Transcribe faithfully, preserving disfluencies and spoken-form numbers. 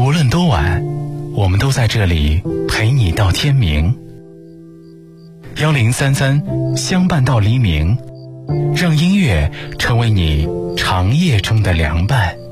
无论多晚，我们都在这里陪你到天明。幺零三三相伴到黎明，让音乐成为你长夜中的凉伴。